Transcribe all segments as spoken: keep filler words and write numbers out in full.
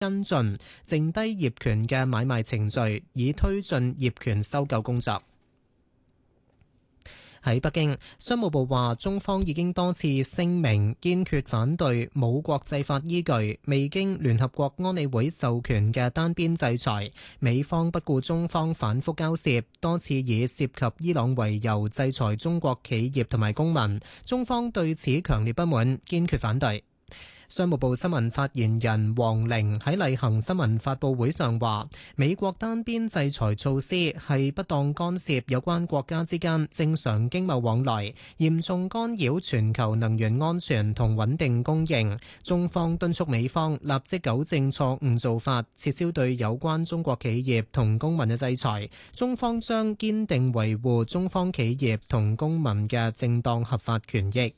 跟進剩低業權嘅買賣程序，以推進業權收購工作。喺北京，商務部話中方已經多次聲明堅決反對冇國際法依據、未經聯合國安理會授權嘅單邊制裁。美方不顧中方反覆交涉，多次以涉及伊朗為由制裁中國企業同埋公民，中方對此強烈不滿，堅決反對。商務部新聞發言人黃玲喺例行新聞發佈會上話，美國單邊制裁措施係不當干涉有關國家之間正常經貿往來，嚴重干擾全球能源安全同穩定供應。中方敦促美方立即糾正錯誤做法，撤銷對有關中國企業同公民嘅制裁。中方將堅定維護中方企業同公民嘅正當合法權益。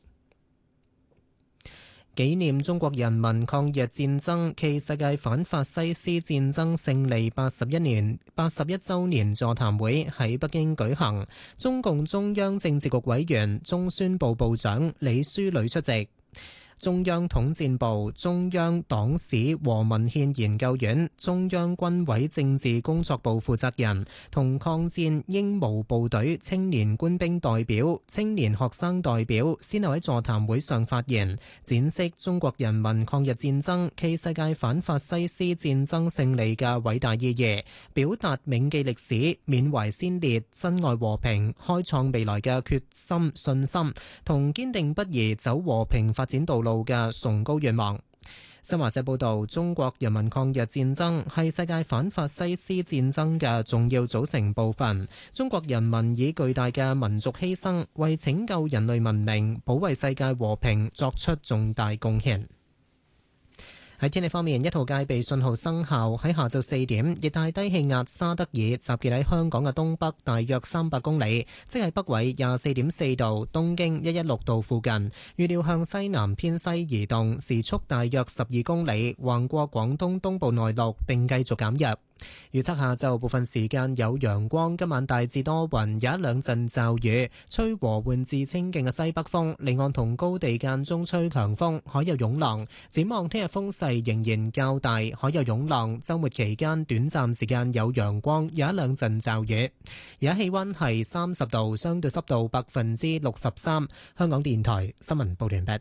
紀念中國人民抗日戰爭暨世界反法西斯戰爭勝利八十一年八十一週年座談會喺北京舉行，中共中央政治局委員、中宣部部長李書磊出席。中央統戰部、中央黨史和文獻研究院、中央軍委政治工作部負責人同抗戰英模部隊青年官兵代表、青年學生代表先後喺座談會上發言，展示中國人民抗日戰爭暨世界反法西斯戰爭勝利嘅偉大意義，表達銘記歷史、緬懷先烈、珍愛和平、開創未來嘅決心、信心同堅定不移走和平發展道路嘅崇高願望。新華社報道，中國人民抗日戰爭係世界反法西斯戰爭嘅重要組成部分。中國人民以巨大嘅民族犧牲，為拯救人類文明、保衛世界和平作出重大貢獻。喺天氣方面，一號戒備信號生效。喺下晝四點，熱帶低氣壓沙德爾集結喺香港嘅東北大約三百公里，即係北緯廿四點四度、東經一一六度附近。預料向西南偏西移動，時速大約十二公里，橫過廣東東部內陸並繼續減弱。預測下晝部分時間有陽光，今晚大致多雲，有一兩陣驟雨，吹和緩至清勁嘅西北風，離岸同高地間中吹強風，海有湧浪。展望聽日風勢仍然較大，海有湧浪。週末期間短暫時間有陽光，有一兩陣驟雨。而家氣溫係三十度，相對濕度百分之六十三。香港電台新聞報完畢。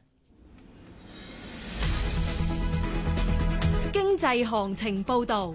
經濟行情報道。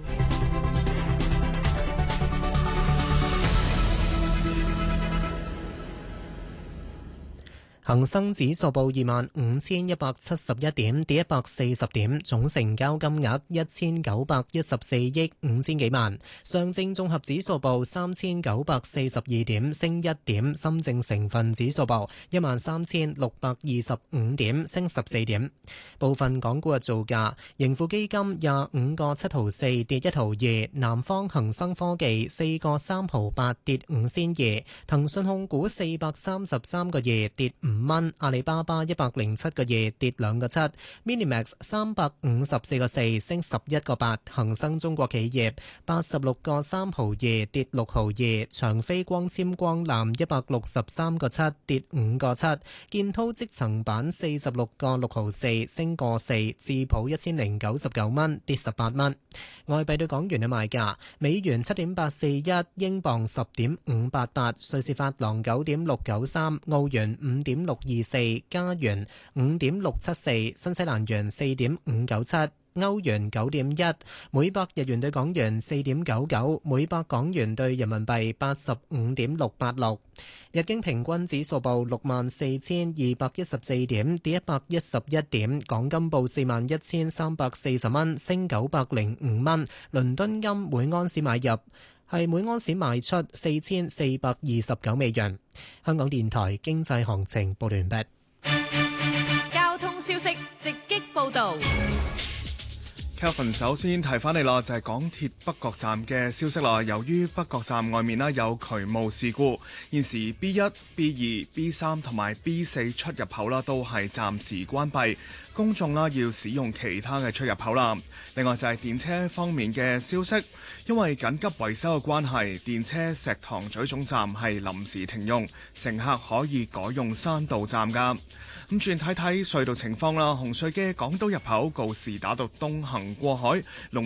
恒生指數報二萬五千一百七十一點，跌一百四十點，總成交金額一千九百一十四億五千幾萬。上證綜合指數報三千九百四十二點，升一點。深證成分指數報一萬三千六百二十五點，升十四點。部分港股嘅造價：盈富基金廿五個七毫四，跌一毫二；南方恒生科技四個三毫八，跌五仙二；騰訊控股四百三十三個二，跌五蚊，阿里巴巴一百零七個二，跌兩個七，Minimax 三百五十四個四，升十一個八，恒生中國企業八十六個三毫二，跌六毫二，長飛光纖光纜一百六十三個七，跌五個七，建滔積層板四十六個六毫四，升個四，智普一千零九十九蚊，跌十八蚊。外幣對港元嘅賣價：美元七點八四一，英鎊十點五八八，瑞士法郎九點六九三，澳元五點六二四，加元五點六七四，新西蘭元四點五九七，歐元九點一，每百日元對港元四點九九，每百港元對人民幣八十五點六八六。日經平均指數報六萬四千二百一十四點，跌一百一十一點。港金報四萬一千三百四十蚊，升九百零五蚊。倫敦金每安士買入係每安士賣出四千四百二十九美元。香港電台經濟行情報完畢。 交通消息直擊報道。 Kelvin 首先提翻你啦，就係港鐵北角站嘅消息啦。由於北角站外面啦有渠務事故，現時 B 一、B 二、B 三同埋 B 四出入口啦都係暫時關閉。 公眾啦要使用其他嘅出入口啦。另外就係電車方面嘅消息，因為緊急維修嘅關係，電車石塘咀總站係臨時停用，乘客可以改用山道站噶。咁轉睇睇隧道情況啦，紅隧嘅港島入口告士打道東行過海，龍